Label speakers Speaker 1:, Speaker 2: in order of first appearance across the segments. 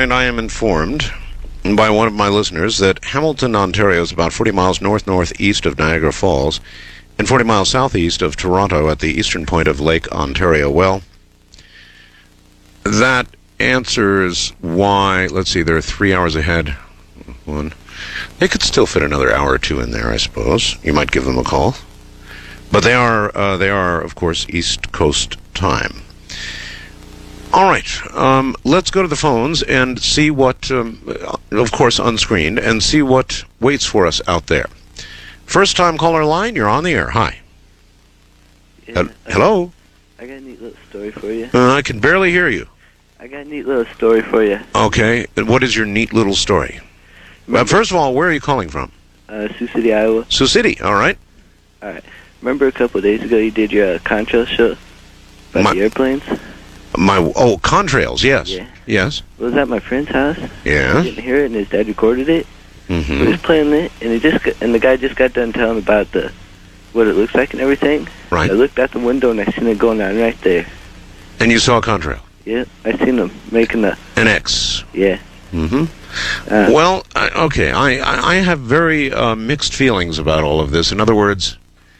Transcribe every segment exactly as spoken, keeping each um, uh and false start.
Speaker 1: right, I am informed by one of my listeners that Hamilton, Ontario is about forty miles north-northeast of Niagara Falls and forty miles southeast of Toronto at the eastern point of Lake Ontario. Well, that answers why, let's see, they're three hours ahead. One. They could still fit another hour or two in there, I suppose. You might give them a call. But they are, uh, they are, of course, East Coast time. All right, um, let's go to the phones and see what, um, of course, unscreened, and see what waits for us out there. First-time caller line, you're on the air. Hi.
Speaker 2: Yeah,
Speaker 1: uh, hello?
Speaker 2: I got a neat little story for you.
Speaker 1: Uh, I can barely hear you.
Speaker 2: I got a neat little story for you.
Speaker 1: Okay, what is your neat little story? Uh, first of all, where are you calling from?
Speaker 2: Uh, Sioux City, Iowa.
Speaker 1: Sioux City, all right.
Speaker 2: All right. Remember a couple of days ago you did your uh, contrail show about
Speaker 1: My-
Speaker 2: the airplanes?
Speaker 1: My oh, contrails, yes.
Speaker 2: Yeah.
Speaker 1: Yes.
Speaker 2: I was at my friend's house.
Speaker 1: Yeah.
Speaker 2: He didn't hear it, and his dad recorded it.
Speaker 1: Mm-hmm.
Speaker 2: He was playing it, and he just got, and the guy just got done telling about the what it looks like and everything.
Speaker 1: Right.
Speaker 2: I looked out the window and I seen it going on right there.
Speaker 1: And you saw a contrail?
Speaker 2: Yeah, I seen him making a
Speaker 1: An X.
Speaker 2: yeah.
Speaker 1: Mm-hmm.
Speaker 2: Uh,
Speaker 1: Well, I, okay, I, I I have very uh, mixed feelings about all of this. In other words,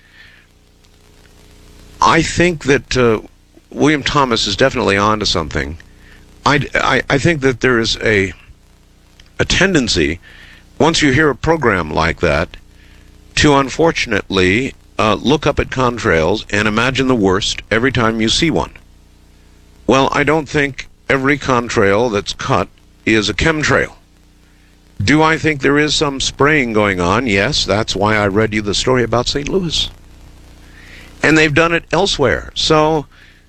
Speaker 1: I think that uh, William Thomas is definitely onto something. I, I, I think that there is a a tendency, once you hear a program like that, to unfortunately uh, look up at contrails and imagine the worst every time you see one. Well, I don't think every contrail that's cut is a chemtrail. Do I think there is some spraying going on? Yes, that's why I read you the story about Saint Louis. And they've done it elsewhere. So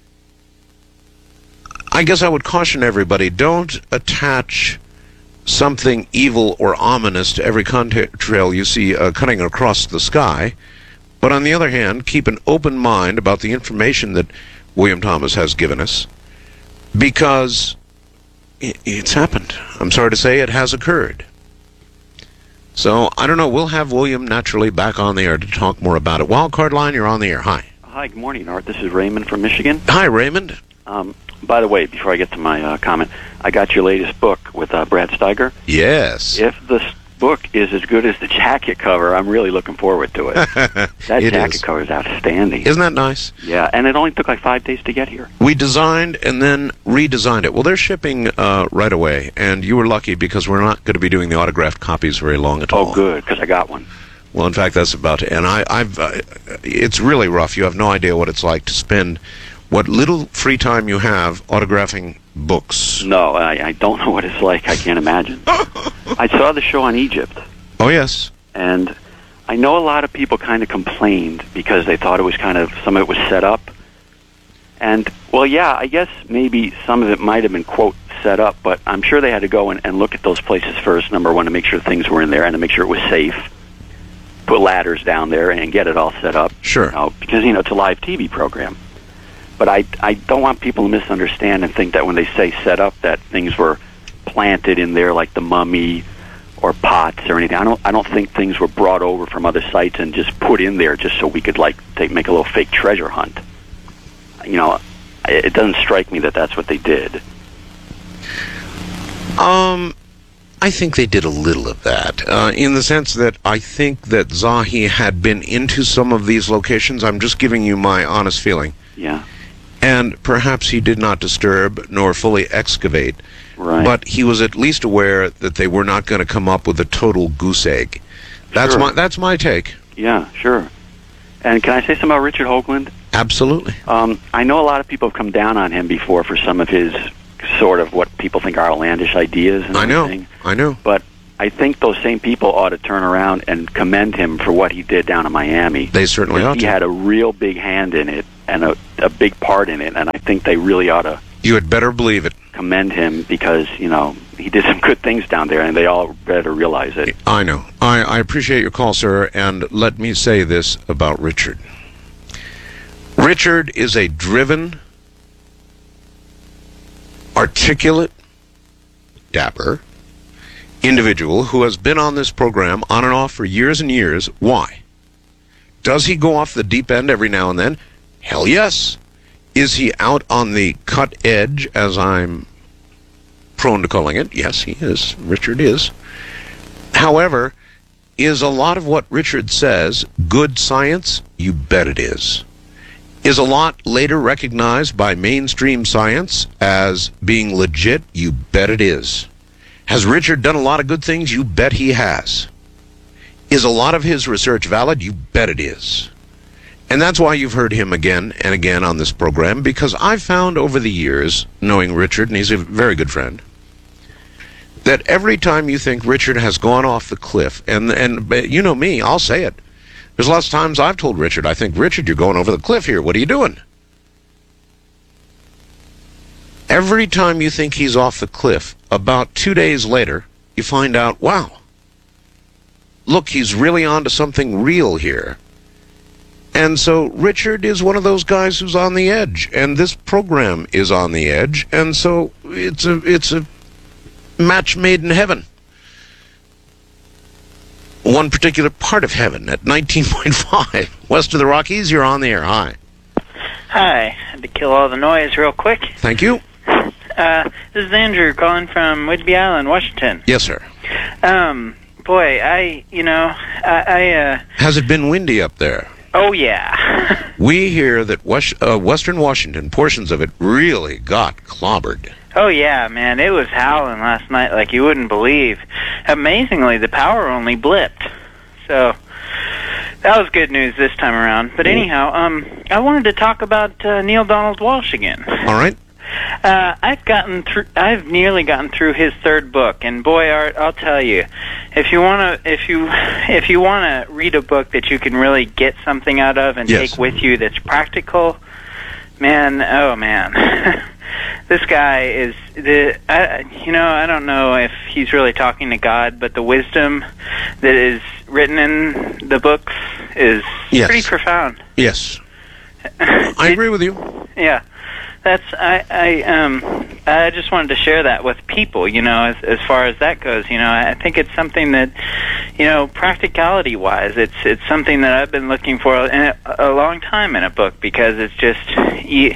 Speaker 1: I guess I would caution everybody, don't attach something evil or ominous to every contrail you see uh, cutting across the sky. But on the other hand, keep an open mind about the information that William Thomas has given us, because it's happened. I'm sorry to say it has occurred. So, I don't know, we'll have William naturally back on the air to talk more about it. Wildcard line, you're on the air. Hi.
Speaker 3: Hi, good morning, Art. This is Raymond from Michigan.
Speaker 1: Hi, Raymond.
Speaker 3: Um, by the way, before I get to my uh, comment, I got your latest book with uh, Brad Steiger.
Speaker 1: Yes.
Speaker 3: If the s- book is as good as the jacket cover, I'm really looking forward to it. That
Speaker 1: It
Speaker 3: jacket
Speaker 1: is.
Speaker 3: cover is outstanding.
Speaker 1: Isn't that nice?
Speaker 3: Yeah, and it only took like five days to get here.
Speaker 1: We designed and then redesigned it. Well, they're shipping uh, right away, and you were lucky because we're not going to be doing the autographed copies very long at all.
Speaker 3: Oh, good, because I got one.
Speaker 1: Well, in fact, that's about to. And I, I've. Uh, it's really rough. You have no idea what it's like to spend what little free time you have autographing books.
Speaker 3: No, I, I don't know what it's like. I can't imagine. I saw the show on Egypt,
Speaker 1: Oh yes.
Speaker 3: and I know a lot of people kind of complained because they thought it was kind of, some of it was set up. And, well, yeah, I guess maybe some of it might have been, quote, set up, but I'm sure they had to go and, and look at those places first, number one, to make sure things were in there and to make sure it was safe. Put ladders down there and get it all set up.
Speaker 1: Sure.
Speaker 3: You know, because, you know, it's a live T V program. But I, I don't want people to misunderstand and think that when they say set up that things were planted in there like the Mummy or pots or anything. I don't I don't think things were brought over from other sites and just put in there just so we could like take, make a little fake treasure hunt. You know, it doesn't strike me that that's what they did.
Speaker 1: Um, I think they did a little of that, uh, in the sense that I think that Zahi had been into some of these locations. I'm just giving you my honest feeling.
Speaker 3: Yeah.
Speaker 1: And perhaps he did not disturb nor fully excavate,
Speaker 3: Right.
Speaker 1: but he was at least aware that they were not going to come up with a total goose egg. That's
Speaker 3: Sure.
Speaker 1: my that's my take.
Speaker 3: Yeah, sure. And can I say something about Richard Hoagland?
Speaker 1: Absolutely.
Speaker 3: Um, I know a lot of people have come down on him before for some of his sort of what people think are outlandish ideas and
Speaker 1: I know.
Speaker 3: everything.
Speaker 1: I know.
Speaker 3: But I think those same people ought to turn around and commend him for what he did down in Miami.
Speaker 1: They certainly
Speaker 3: Because
Speaker 1: ought
Speaker 3: he
Speaker 1: to.
Speaker 3: had a real big hand in it and a, a big part in it, and I think they really ought to
Speaker 1: You had better believe it.
Speaker 3: commend him because, you know, he did some good things down there, and they all better realize it.
Speaker 1: I know. I, I appreciate your call, sir, and let me say this about Richard. Richard is a driven, articulate, dapper individual who has been on this program on and off for years and years. Why? Does he go off the deep end every now and then? Hell yes. Is he out on the cut edge, as I'm prone to calling it. Yes, he is. Richard is. However, is a lot of what Richard says good science? You bet it is. Is a lot later recognized by mainstream science as being legit? You bet it is. Has Richard done a lot of good things? You bet he has. Is a lot of his research valid? You bet it is. And that's why you've heard him again and again on this program, because I've found over the years, knowing Richard, and he's a very good friend, that every time you think Richard has gone off the cliff, and, and you know me, I'll say it. There's lots of times I've told Richard, I think, Richard, you're going over the cliff here. What are you doing? Every time you think he's off the cliff, about two days later, you find out, wow, look, he's really onto something real here. And so Richard is one of those guys who's on the edge, and this program is on the edge, and so it's a it's a match made in heaven. One particular part of heaven at nineteen point five. West of the Rockies, you're on the air. Hi.
Speaker 4: Hi. Had to kill all the noise real quick.
Speaker 1: Thank you.
Speaker 4: Uh, this is Andrew calling from Whidbey Island, Washington.
Speaker 1: Yes, sir.
Speaker 4: Um, boy, I, you know, I, I uh...
Speaker 1: Has it been windy up there?
Speaker 4: Oh, yeah.
Speaker 1: We hear that West, uh, Western Washington, portions of it, really got clobbered.
Speaker 4: Oh, yeah, man. It was howling last night like you wouldn't believe. Amazingly, the power only blipped. So, that was good news this time around. But anyhow, um, I wanted to talk about uh, Neil Donald Walsh again.
Speaker 1: All right.
Speaker 4: Uh, I've gotten through. I've nearly gotten through his third book, and boy, Art, I'll tell you, if you want to, if you, if you want to read a book that you can really get something out of and
Speaker 1: Yes.
Speaker 4: take with you that's practical, man, oh man, this guy is the. I, you know, I don't know if he's really talking to God, but the wisdom that is written in the books is
Speaker 1: Yes.
Speaker 4: pretty profound.
Speaker 1: Yes. I agree with you.
Speaker 4: Yeah. That's I, I um I just wanted to share that with people, you know, as as far as that goes. You know, I think it's something that, you know, practicality wise, it's it's something that I've been looking for in a, a long time in a book, because it's just you,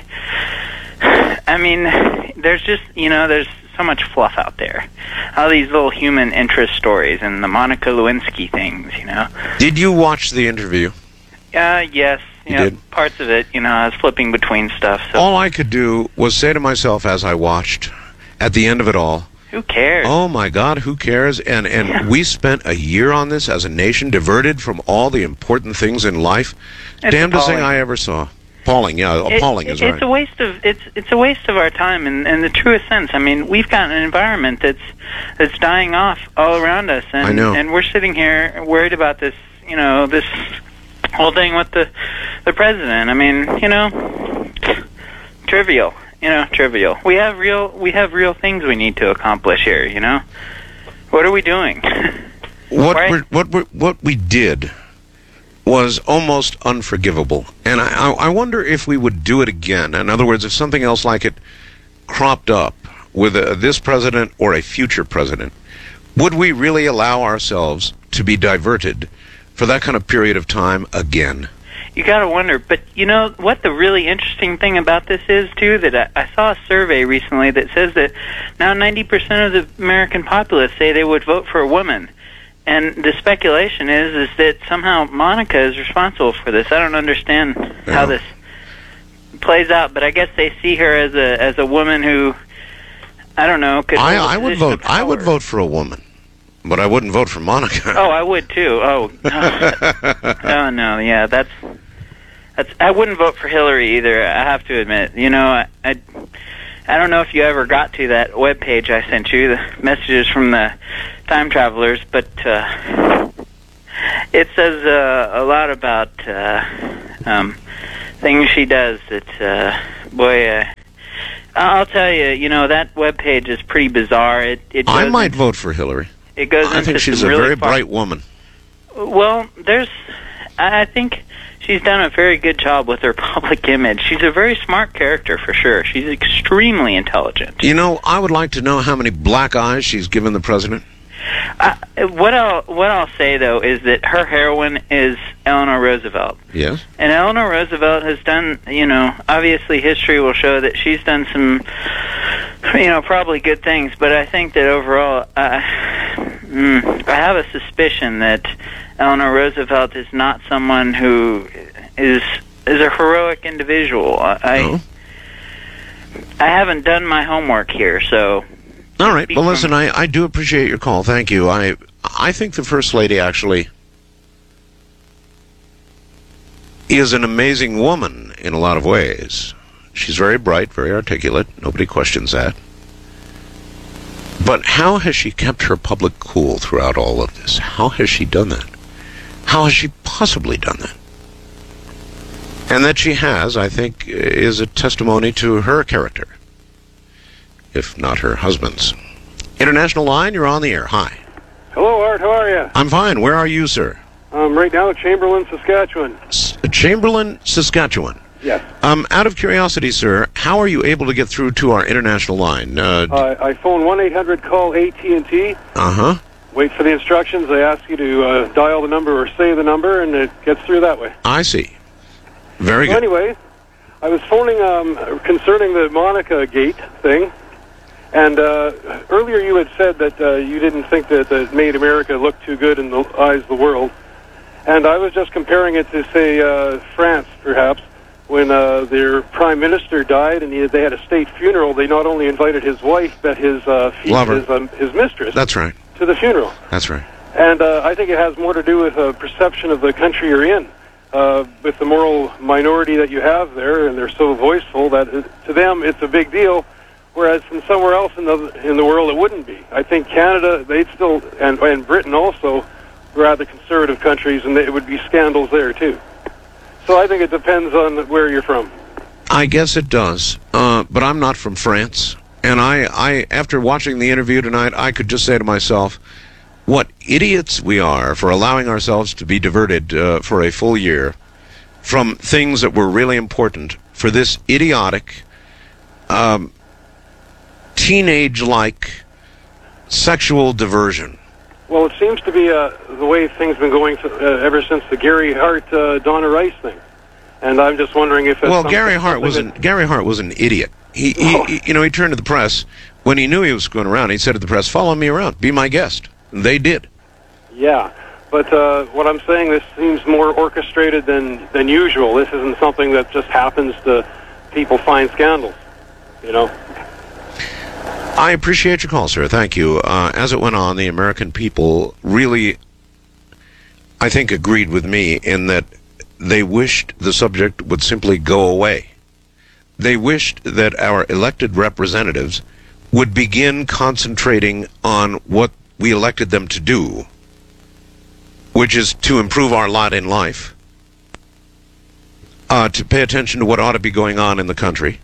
Speaker 4: I mean, there's just, you know, there's so much fluff out there. All these little human interest stories and the Monica Lewinsky things, you know.
Speaker 1: Did you watch the interview?
Speaker 4: Uh yes. You,
Speaker 1: You
Speaker 4: know,
Speaker 1: did?
Speaker 4: parts of it, you know, I was flipping between stuff. So
Speaker 1: All I could do was say to myself as I watched, at the end of it all,
Speaker 4: who cares?
Speaker 1: oh my God, who cares? And and
Speaker 4: Yeah.
Speaker 1: we spent a year on this as a nation, diverted from all the important things in life.
Speaker 4: It's
Speaker 1: Damnedest thing
Speaker 4: appalling.
Speaker 1: I ever saw. Appalling, yeah,
Speaker 4: It-
Speaker 1: appalling
Speaker 4: it,
Speaker 1: is
Speaker 4: it's
Speaker 1: right.
Speaker 4: a waste of it's it's a waste of our time in, in the truest sense. I mean, we've got an environment that's that's dying off all around us, and
Speaker 1: I know.
Speaker 4: and we're sitting here worried about this, you know, this whole thing with the the president. I mean, you know, trivial, you know, trivial. We have real we have real things we need to accomplish here. You know, what are we doing?
Speaker 1: What
Speaker 4: Right?
Speaker 1: we're, what we're, what we did was almost unforgivable, and I, I I wonder if we would do it again. In other words, if something else like it cropped up with a, this president or a future president, would we really allow ourselves to be diverted for that kind of period of time again?
Speaker 4: You gotta wonder, but you know what the really interesting thing about this is, too, that I, I saw a survey recently that says that now ninety percent of the American populace say they would vote for a woman. And the speculation is is that somehow Monica is responsible for this. I don't understand
Speaker 1: Yeah.
Speaker 4: how this plays out, but I guess they see her as a as a woman who, I don't know, could
Speaker 1: I,
Speaker 4: hold a
Speaker 1: I would
Speaker 4: position of
Speaker 1: vote. I would
Speaker 4: power.
Speaker 1: vote for a woman, but I wouldn't vote for Monica.
Speaker 4: Oh, I would too. Oh, oh no, yeah, that's that's. I wouldn't vote for Hillary either. I have to admit. You know, I, I, I don't know if you ever got to that webpage I sent you, the messages from the time travelers, but uh, it says uh, a lot about uh, um, things she does. That uh, boy. Uh, I'll tell you, you know, that webpage is pretty bizarre. It, it
Speaker 1: I
Speaker 4: goes
Speaker 1: might
Speaker 4: into-
Speaker 1: vote for Hillary.
Speaker 4: It goes
Speaker 1: I
Speaker 4: into
Speaker 1: think she's
Speaker 4: some
Speaker 1: a
Speaker 4: really
Speaker 1: very
Speaker 4: far-
Speaker 1: bright woman.
Speaker 4: Well, there's, I I think she's done a very good job with her public image. She's a very smart character for sure. She's extremely intelligent.
Speaker 1: You know, I would like to know how many black eyes she's given the president.
Speaker 4: I, what I'll what I'll say though is that her heroine is Eleanor Roosevelt,
Speaker 1: Yes.
Speaker 4: and Eleanor Roosevelt has done. You know, obviously history will show that she's done some you know, probably good things, but I think that overall, uh, mm, I have a suspicion that Eleanor Roosevelt is not someone who is is a heroic individual. I
Speaker 1: No?
Speaker 4: I haven't done my homework here, so.
Speaker 1: All right. Well, listen, I, I do appreciate your call. Thank you. I I think the First Lady actually is an amazing woman in a lot of ways. She's very bright, very articulate. Nobody questions that. But how has she kept her public cool throughout all of this? How has she done that? How has she possibly done that? And that she has, I think, is a testimony to her character, if not her husband's. International line, you're on the air. Hi.
Speaker 5: Hello, Art. How are you?
Speaker 1: I'm fine. Where are you, sir?
Speaker 5: Um, right now, Chamberlain, Saskatchewan.
Speaker 1: S- Chamberlain, Saskatchewan.
Speaker 5: Yes.
Speaker 1: Um, out of curiosity, sir, how are you able to get through to our international line? Uh,
Speaker 5: Uh, I phone one eight hundred call A T and T.
Speaker 1: uh-huh.
Speaker 5: Wait for the instructions. They ask you to uh, dial the number or say the number, and it gets through that way.
Speaker 1: I see. Very
Speaker 5: So
Speaker 1: good.
Speaker 5: anyway, I was phoning um, concerning the Monica Gate thing. And uh, earlier you had said that uh, you didn't think that it made America look too good in the eyes of the world. And I was just comparing it to, say, uh, France, perhaps. When uh, their prime minister died and he, they had a state funeral, they not only invited his wife, but his uh, fe-
Speaker 1: Lover.
Speaker 5: his, um, his mistress
Speaker 1: That's right.
Speaker 5: to the funeral.
Speaker 1: That's right.
Speaker 5: And uh, I think it has more to do with a perception of the country you're in, uh, with the moral minority that you have there, and they're so voiceful that it, to them it's a big deal, whereas from somewhere else in the in the world it wouldn't be. I think Canada, they'd still, and, and Britain also, rather conservative countries, and it would be scandals there too. So I think it depends on where you're from.
Speaker 1: I guess it does. Uh, but I'm not from France. And I, I, after watching the interview tonight, I could just say to myself, what idiots we are for allowing ourselves to be diverted uh, for a full year from things that were really important for this idiotic, um, teenage-like sexual diversion.
Speaker 5: Well, it seems to be uh, the way things have been going uh, ever since the Gary Hart, uh, Donna Rice thing. And I'm just wondering if it's
Speaker 1: Well,
Speaker 5: something-
Speaker 1: Gary Hart
Speaker 5: something
Speaker 1: was an
Speaker 5: that-
Speaker 1: Gary Hart was an idiot. He,
Speaker 5: Oh.
Speaker 1: he, you know, he turned to the press when he knew he was going around. He said to the press, "Follow me around, be my guest." And they did.
Speaker 5: Yeah, but uh, what I'm saying, this seems more orchestrated than, than usual. This isn't something that just happens to people find scandals, you know?
Speaker 1: I appreciate your call, sir. Thank you. Uh, as it went on, the American people really, I think, agreed with me in that they wished the subject would simply go away. They wished that our elected representatives would begin concentrating on what we elected them to do, which is to improve our lot in life, uh, to pay attention to what ought to be going on in the country,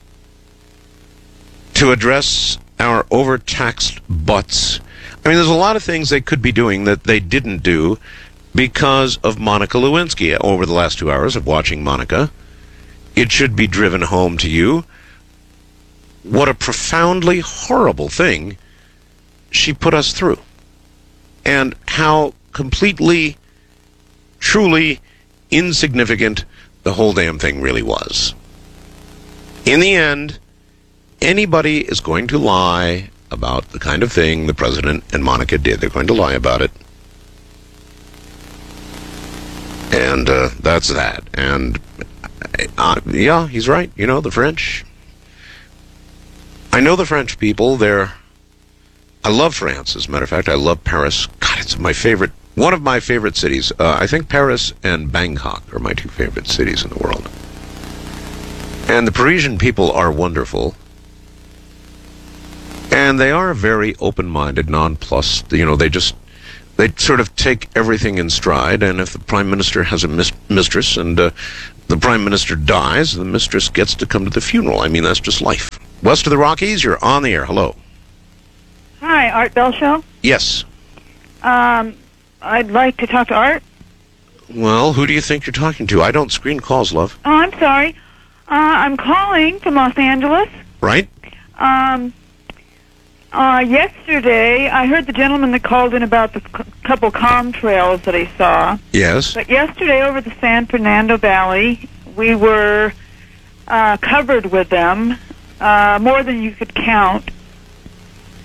Speaker 1: to address our overtaxed butts. I mean, there's a lot of things they could be doing that they didn't do because of Monica Lewinsky. Over the last two hours of watching Monica, it should be driven home to you what a profoundly horrible thing she put us through, and how completely, truly insignificant the whole damn thing really was. In the end, anybody is going to lie about the kind of thing the president and Monica did. They're going to lie about it. And uh, that's that. And, uh, yeah, he's right. You know, the French. I know the French people. They're... I love France, as a matter of fact. I love Paris. God, it's my favorite... One of my favorite cities. Uh, I think Paris and Bangkok are my two favorite cities in the world. And the Parisian people are wonderful. And they are very open-minded, nonplussed. You know, they just, they sort of take everything in stride. And if the prime minister has a mis- mistress and uh, the prime minister dies, the mistress gets to come to the funeral. I mean, that's just life. West of the Rockies, you're on the air. Hello.
Speaker 6: Hi, Art Bell Show.
Speaker 1: Yes.
Speaker 6: Um, I'd like to talk to Art.
Speaker 1: Well, who do you think you're talking to? I don't screen calls, love.
Speaker 6: Oh, I'm sorry. Uh, I'm calling from Los Angeles.
Speaker 1: Right?
Speaker 6: Um, uh, yesterday, I heard the gentleman that called in about the c- couple contrails that he saw.
Speaker 1: Yes.
Speaker 6: But yesterday, over the San Fernando Valley, we were uh, covered with them, uh, more than you could count.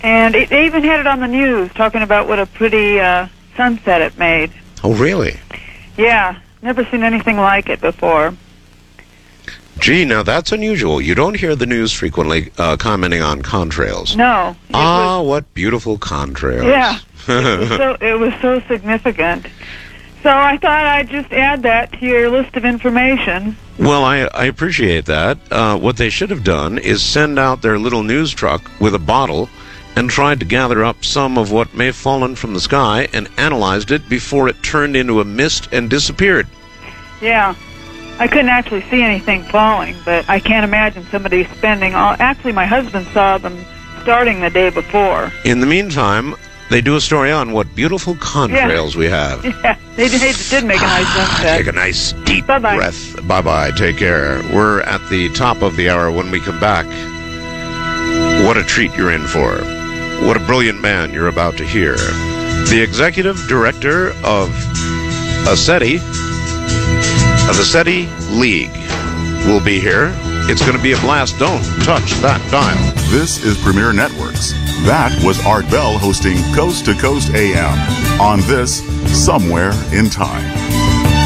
Speaker 6: And it, they even had it on the news, talking about what a pretty uh, sunset it made.
Speaker 1: Oh, really?
Speaker 6: Yeah, never seen anything like it before.
Speaker 1: Gee, now that's unusual. You don't hear the news frequently uh, commenting on contrails.
Speaker 6: No. it
Speaker 1: Ah,
Speaker 6: was-
Speaker 1: what beautiful contrails.
Speaker 6: Yeah. it, was so, it was so significant. So I thought I'd just add that to your list of information.
Speaker 1: Well, I, I appreciate that. Uh, what they should have done is send out their little news truck with a bottle and tried to gather up some of what may have fallen from the sky and analyzed it before it turned into a mist and disappeared.
Speaker 6: Yeah. I couldn't actually see anything falling, but I can't imagine somebody spending all... Actually, my husband saw them starting the day before.
Speaker 1: In the meantime, they do a story on what beautiful contrails we have.
Speaker 6: Yeah, they did, they did make a nice sunset.
Speaker 1: Take a nice deep
Speaker 6: Bye-bye.
Speaker 1: breath. Bye-bye. Take care. We're at the top of the hour. When we come back, what a treat you're in for. What a brilliant man you're about to hear. The executive director of SETI, of the SETI League, will be here. It's going to be a blast. Don't touch that dial.
Speaker 7: This is Premier Networks. That was Art Bell hosting Coast to Coast A M on this Somewhere in Time.